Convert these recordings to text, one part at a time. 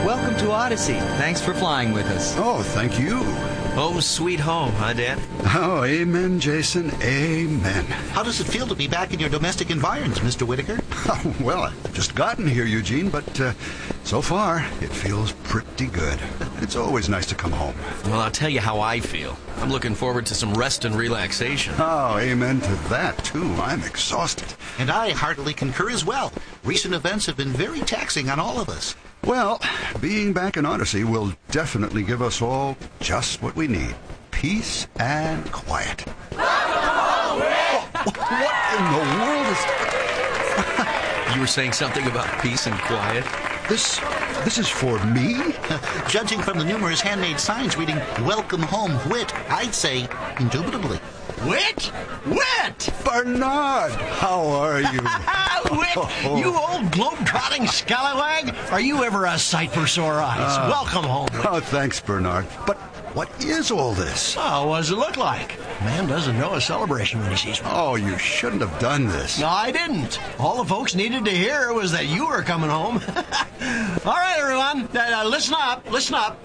Welcome to Odyssey. Thanks for flying with us. Oh, thank you. Home sweet home, huh, Dad? Oh, amen, Jason. Amen. How does it feel to be back in your domestic environs, Mr. Whitaker? Well, I've just gotten here, Eugene, but so far, it feels pretty good. It's always nice to come home. Well, I'll tell you how I feel. I'm looking forward to some rest and relaxation. Oh, amen to that, too. I'm exhausted. And I heartily concur as well. Recent events have been very taxing on all of us. Well, being back in Odyssey will definitely give us all just what we need. Peace and quiet. What in the world is... You were saying something about peace and quiet? This is for me? Judging from the numerous handmade signs reading, "Welcome home, Whit," I'd say, indubitably. Whit? Whit! Bernard, how are you? Whit, you old globe-trotting scallywag. Are you ever a sight for sore eyes? Welcome home, Whit. Oh, thanks, Bernard. But what is all this? Oh, what does it look like? Man doesn't know a celebration when he sees one. Oh, you shouldn't have done this. No, I didn't. All the folks needed to hear was that you were coming home. All right, everyone, listen up, listen up.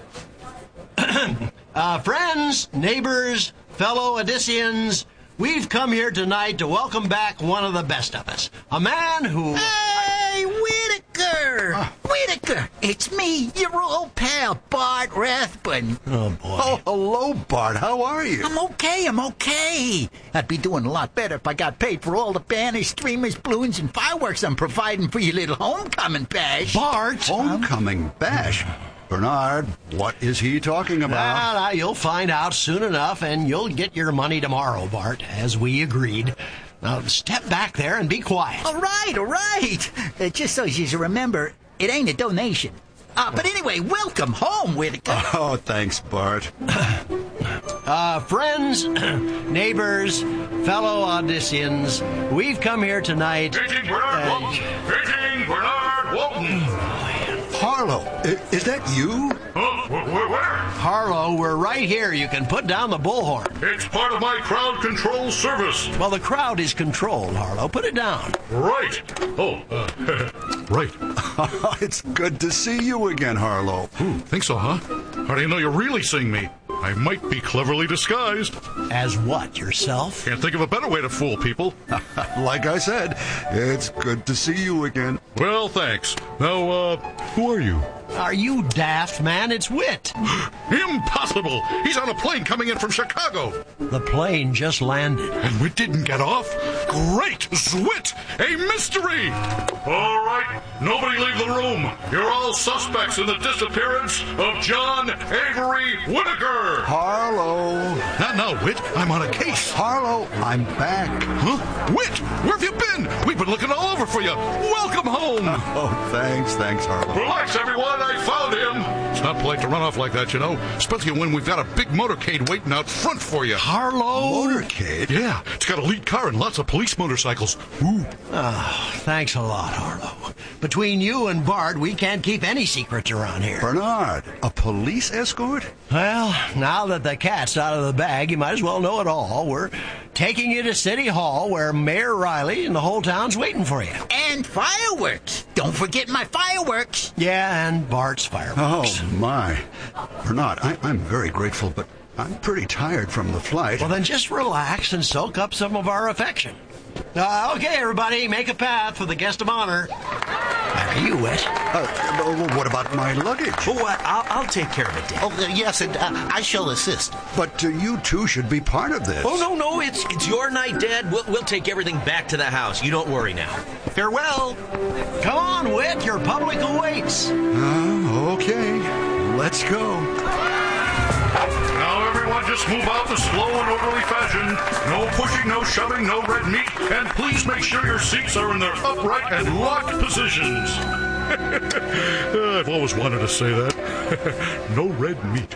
Friends, neighbors, fellow Odysseans, we've come here tonight to welcome back one of the best of us. A man who... Hey, Whitaker! Whitaker! It's me, your old pal, Bart Rathbun. Oh, boy. Oh, hello, Bart. How are you? I'm okay. I'd be doing a lot better if I got paid for all the banners, streamers, balloons, and fireworks I'm providing for your little homecoming bash. Bart! Homecoming bash? Bernard, what is he talking about? Now, you'll find out soon enough, and you'll get your money tomorrow, Bart, as we agreed. Now, step back there and be quiet. All right. Just so you remember, it ain't a donation. But anyway, welcome home, Whitaker. Oh, thanks, Bart. Friends, neighbors, fellow Odysseans, we've come here tonight... Greeting Bernard Walton! Greeting Bernard Walton! Harlow, is that you? Where? Harlow, we're right here. You can put down the bullhorn. It's part of my crowd control service. Well, the crowd is controlled, Harlow. Put it down. Right. Oh, right. It's good to see you again, Harlow. Think so, huh? How do you know you're really seeing me? I might be cleverly disguised. As what, yourself? Can't think of a better way to fool people. Like I said, it's good to see you again. Well, thanks. Now, who are you? Are you daft, man? It's Whit. Impossible! He's on a plane coming in from Chicago. The plane just landed. And Whit didn't get off? Great! Zwit! A mystery! All right, nobody leave the room. You're all suspects in the disappearance of John Avery Whitaker. Harlow. Not now, Whit. I'm on a case. Harlow, I'm back. Huh? Whit, where have you been? We've been looking all over for you. Welcome home. Oh, thanks, Harlow. Relax, everyone. I found him. It's not polite to run off like that, you know. Especially when we've got a big motorcade waiting out front for you. Harlow? Motorcade? Yeah, it's got a lead car and lots of police motorcycles. Ooh. Oh, thanks a lot, Harlow. Between you and Bart, we can't keep any secrets around here. Bernard, a police escort? Well, now that the cat's out of the bag, you might as well know it all. We're taking you to City Hall, where Mayor Riley and the whole town's waiting for you. And fireworks. Don't forget my fireworks. Yeah, and Bart's fireworks. Oh, my. Bernard, I'm very grateful, but I'm pretty tired from the flight. Well, then just relax and soak up some of our affection. Okay, everybody, make a path for the guest of honor. After you, Whit. What about my luggage? Oh, I'll take care of it, Dad. Oh, yes, and I shall assist. But you two should be part of this. Oh, no, it's your night, Dad. We'll take everything back to the house. You don't worry now. Farewell. Come on, Whit, your public awaits. Okay, let's go. Now, everyone, just move out in a slow and orderly fashion. No pushing, no shoving, no red meat. And please make sure your seats are in their upright and locked positions. I've always wanted to say that. No red meat.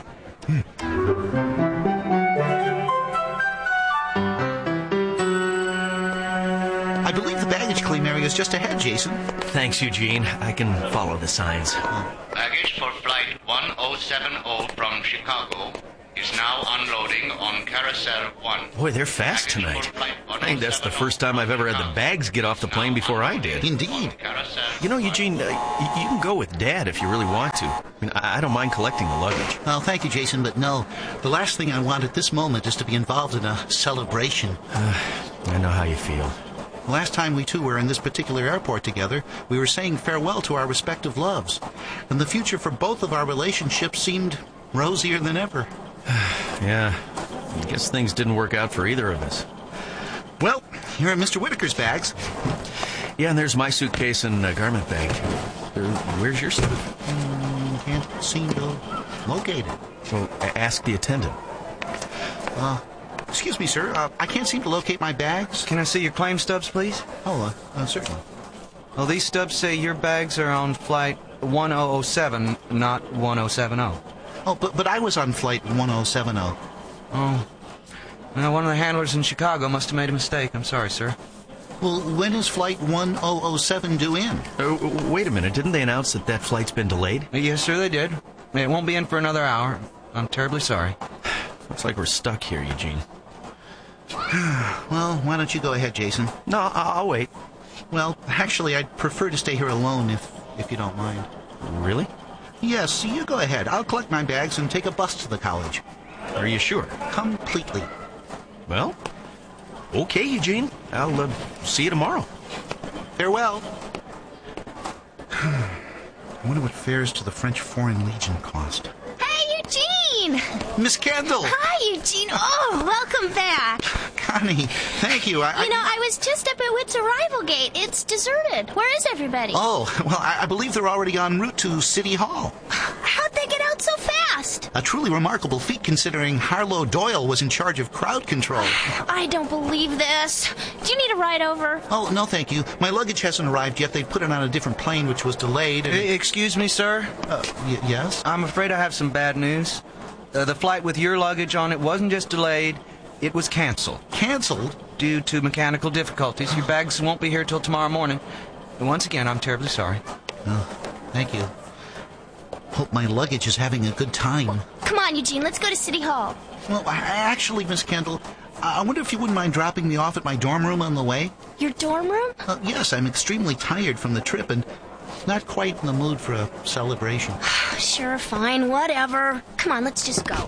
I believe the baggage claim area is just ahead, Jason. Thanks, Eugene. I can follow the signs. Baggage for flight 1070 from Chicago. is now unloading on Carousel 1. Boy, they're fast tonight. I think that's the first time I've ever had the bags get off the plane before I did. Indeed. You know, Eugene, you can go with Dad if you really want to. I mean, I don't mind collecting the luggage. Well, thank you, Jason, but no. The last thing I want at this moment is to be involved in a celebration. I know how you feel. Last time we two were in this particular airport together, we were saying farewell to our respective loves. And the future for both of our relationships seemed rosier than ever. Yeah, I guess things didn't work out for either of us. Well, here are Mr. Whitaker's bags. Yeah, and there's my suitcase and garment bag. Where's your stuff? Can't seem to locate it. Well, ask the attendant. Excuse me, sir. I can't seem to locate my bags. Can I see your claim stubs, please? Oh, certainly. Well, these stubs say your bags are on flight 1007, not 1070. Oh, but I was on flight 1070. Oh. Well, one of the handlers in Chicago must have made a mistake. I'm sorry, sir. Well, when is flight 1007 due in? Wait a minute. Didn't they announce that flight's been delayed? Yes, sir, they did. It won't be in for another hour. I'm terribly sorry. Looks like we're stuck here, Eugene. Well, why don't you go ahead, Jason? No, I'll wait. Well, actually, I'd prefer to stay here alone if you don't mind. Really? Yes, you go ahead. I'll collect my bags and take a bus to the college. Are you sure? Completely. Well, okay, Eugene. I'll see you tomorrow. Farewell. I wonder what fares to the French Foreign Legion cost. Hey, Eugene! Miss Kendall! Hi, Eugene. Oh, welcome back. Connie, thank you. I was just up at Whit's arrival gate. It's deserted. Where is everybody? Oh, well, I believe they're already en route to City Hall. How'd they get out so fast? A truly remarkable feat considering Harlow Doyle was in charge of crowd control. I don't believe this. Do you need a ride over? Oh, no, thank you. My luggage hasn't arrived yet. They put it on a different plane, which was delayed. And Excuse me, sir? Yes? I'm afraid I have some bad news. The flight with your luggage on it wasn't just delayed, it was canceled. Canceled? Due to mechanical difficulties. Your bags won't be here till tomorrow morning. And once again, I'm terribly sorry. Oh, thank you. Hope my luggage is having a good time. Come on, Eugene, let's go to City Hall. Well, actually, Miss Kendall, I wonder if you wouldn't mind dropping me off at my dorm room on the way? Your dorm room? Yes, I'm extremely tired from the trip and not quite in the mood for a celebration. Sure, fine, whatever. Come on, let's just go.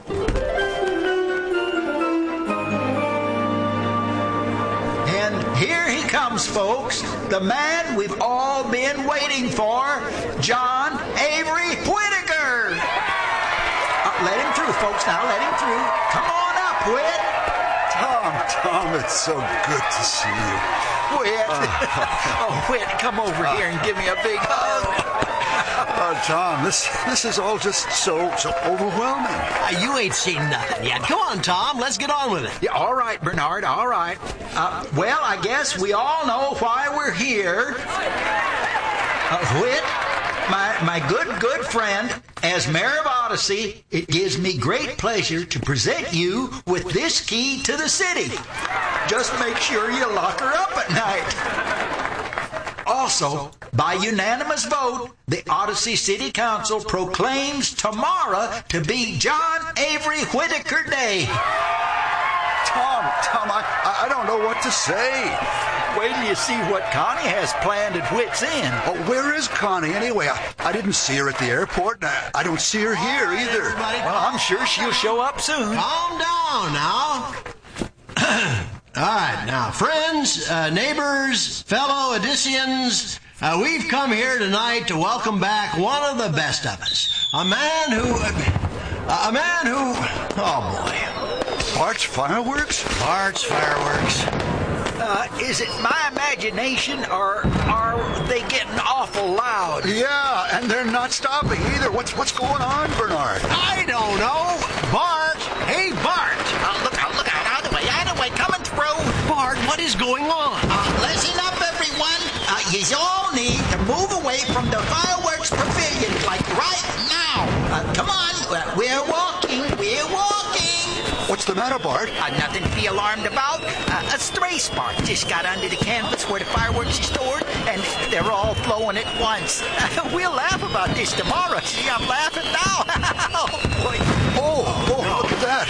And here he comes, folks. The man we've all been waiting for, John Avery Whitaker. Let him through, folks, now. Let him through. Come on up, Whit. Tom, it's so good to see you. Whit. Oh, Whit, come over here and give me a big hug. Tom, this is all just so overwhelming. You ain't seen nothing yet. Come on, Tom. Let's get on with it. Yeah, all right, Bernard, all right. Well, I guess we all know why we're here. Whit, my good friend, as mayor of Odyssey, it gives me great pleasure to present you with this key to the city. Just make sure you lock her up at night. Also, by unanimous vote, the Odyssey City Council proclaims tomorrow to be John Avery Whitaker Day. Tom, I don't know what to say. Wait till you see what Connie has planned at Whit's Inn. Oh, where is Connie anyway? I didn't see her at the airport, and I don't see her here either. Well, I'm sure she'll show up soon. Calm down now. All right, now, friends, neighbors, fellow Odysseans, we've come here tonight to welcome back one of the best of us. A man who, oh boy. Bart's Fireworks? Bart's Fireworks. Is it my imagination, or are they getting awful loud? Yeah, and they're not stopping either. What's going on, Bernard? I don't know. Bart. Hey, Bart. Look out, out of the way, coming through. Bart, what is going on? Listen up, everyone. You all need to move away from the fireworks pavilion, like right now. Come on, we're walking. What's the matter, Bart? Nothing to be alarmed about. A stray spark just got under the canvas where the fireworks are stored, and they're all flowing at once. We'll laugh about this tomorrow. See, I'm laughing now. Oh, boy. Oh, look at that.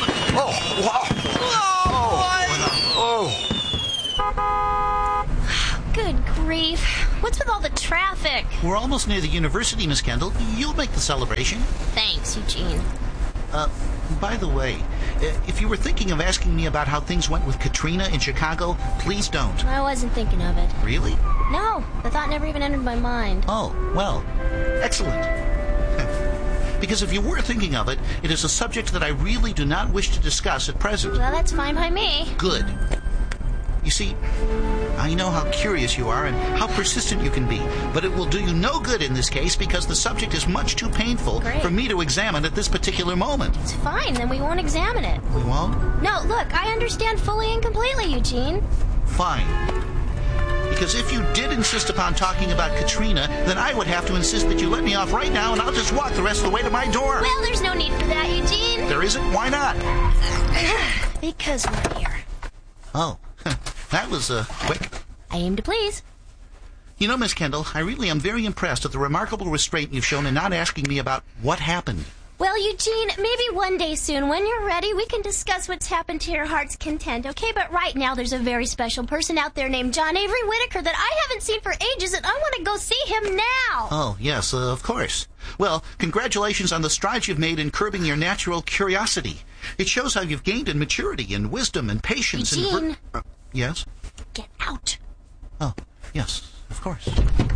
the traffic. We're almost near the university, Miss Kendall. You'll make the celebration. Thanks, Eugene. By the way, if you were thinking of asking me about how things went with Katrina in Chicago, please don't. I wasn't thinking of it. Really? No, the thought never even entered my mind. Oh, well, excellent. Because if you were thinking of it, it is a subject that I really do not wish to discuss at present. Well, that's fine by me. Good. You see, I know how curious you are and how persistent you can be, but it will do you no good in this case because the subject is much too painful for me to examine at this particular moment. It's fine, then we won't examine it. We won't? No, look, I understand fully and completely, Eugene. Fine. Because if you did insist upon talking about Katrina, then I would have to insist that you let me off right now and I'll just walk the rest of the way to my door. Well, there's no need for that, Eugene. There isn't? Why not? Because we're here. Oh, that was, quick. I aim to please. You know, Miss Kendall, I really am very impressed at the remarkable restraint you've shown in not asking me about what happened. Well, Eugene, maybe one day soon, when you're ready, we can discuss what's happened to your heart's content, okay? But right now, there's a very special person out there named John Avery Whitaker that I haven't seen for ages, and I want to go see him now. Oh, yes, of course. Well, congratulations on the strides you've made in curbing your natural curiosity. It shows how you've gained in maturity and wisdom and patience. Eugene. Yes? Get out. Oh, yes, of course.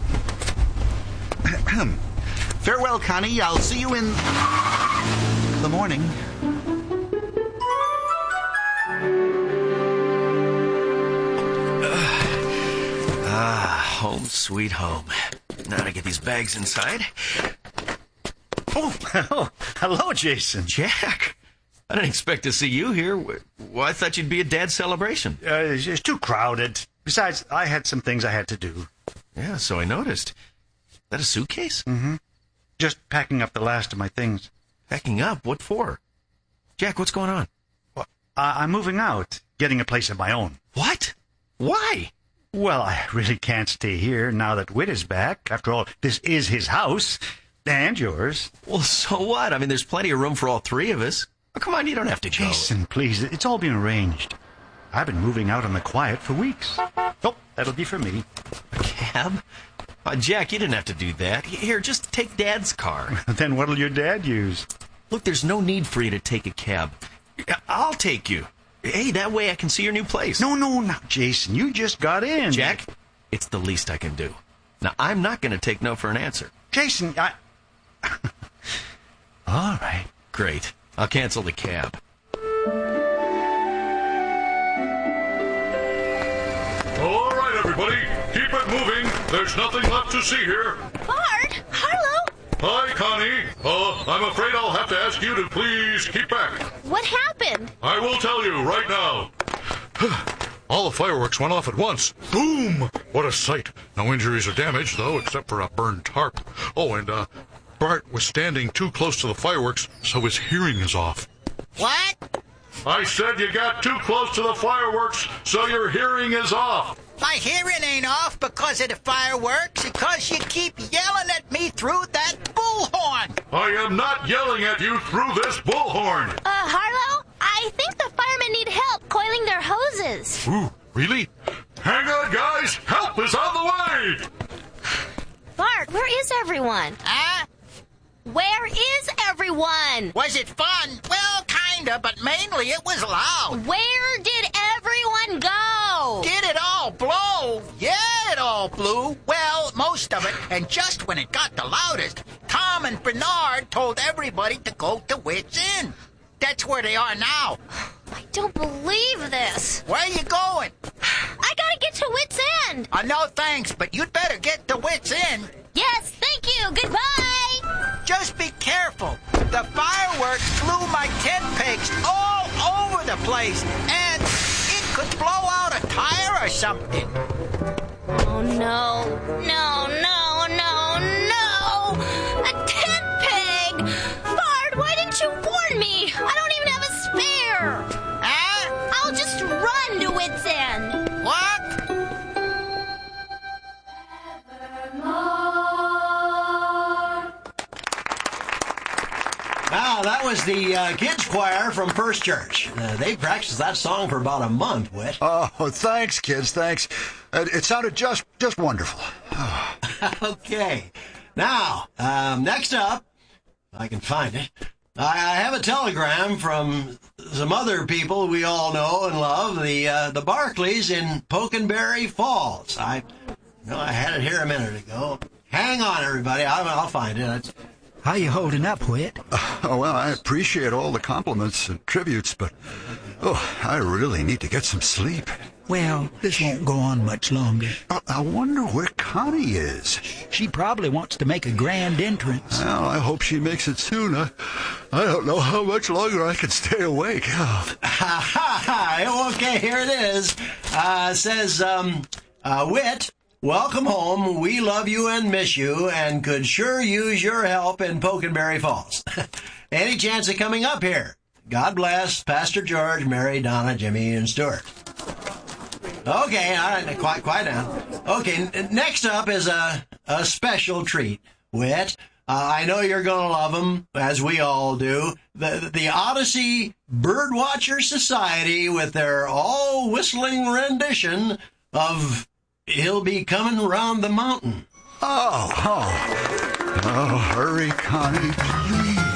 Farewell, Connie. I'll see you in the morning. Home sweet home. Now to get these bags inside. Oh, hello, Jason. Jack, I didn't expect to see you here. Well, I thought you'd be at Dad's celebration. It's too crowded. Besides, I had some things I had to do. Yeah, so I noticed. Is that a suitcase? Mm-hmm. Just packing up the last of my things. Packing up? What for? Jack, what's going on? Well, I'm moving out, getting a place of my own. What? Why? Well, I really can't stay here now that Whit is back. After all, this is his house. And yours. Well, so what? I mean, there's plenty of room for all three of us. Oh, come on, you don't have to go. Jason, please. It's all been arranged. I've been moving out on the quiet for weeks. Oh, that'll be for me. A cab? Jack, you didn't have to do that. Here, just take Dad's car. Then what'll your dad use? Look, there's no need for you to take a cab. I'll take you. Hey, that way I can see your new place. No, Jason, you just got in. Jack, it's the least I can do. Now, I'm not going to take no for an answer. Jason, All right. Great. I'll cancel the cab. All right, everybody. Keep it moving. There's nothing left to see here. Bart! Harlow! Hi, Connie. I'm afraid I'll have to ask you to please keep back. What happened? I will tell you right now. All the fireworks went off at once. Boom! What a sight. No injuries or damage, though, except for a burned tarp. Oh, and Bart was standing too close to the fireworks, so his hearing is off. What? I said you got too close to the fireworks, so your hearing is off. My hearing ain't off because of the fireworks, because you keep yelling at me through that bullhorn. I am not yelling at you through this bullhorn. Harlow, I think the firemen need help coiling their hoses. Ooh, really? Hang on, guys. Help is on the way. Bart, where is everyone? Where is everyone? Was it fun? Well, kinda, but mainly it was loud. Where did everyone go? Did it all blow? Yeah, it all blew. Well, most of it. And just when it got the loudest, Tom and Bernard told everybody to go to Wits Inn. That's where they are now. I don't believe this. Where are you going? I gotta get to Wits End. No thanks, but you'd better get to Wits Inn. Yes, thank you. Goodbye. Just be careful. The fireworks blew my tent pegs all over the place, and it could blow out a tire or something. Oh, no. A tent peg! Bart, why didn't you warn me? I don't even have a spare. I'll just run to Wits End. What? Now, that was the kids choir from First Church. They practiced that song for about a month, Whit. Oh, thanks, kids, thanks. It sounded just wonderful. Okay. Now, next up, if I can find it, I have a telegram from some other people we all know and love, the Barclays in Pokenberry Falls. I had it here a minute ago. Hang on, everybody. I'll find it. How you holding up, Whit? Well, I appreciate all the compliments and tributes, but, I really need to get some sleep. Well, this won't go on much longer. I wonder where Connie is. She probably wants to make a grand entrance. Well, I hope she makes it soon. I don't know how much longer I can stay awake. Okay, here it is. Says, Whit, welcome home. We love you and miss you and could sure use your help in Pokenberry Falls. Any chance of coming up here? God bless Pastor George, Mary, Donna, Jimmy, and Stuart. Okay, all right, quiet down. Okay, next up is a special treat. Whit, I know you're going to love them, as we all do. The Odyssey Birdwatcher Society with their all-whistling rendition of He'll Be Coming Round the Mountain. Oh, hurry, Connie, please.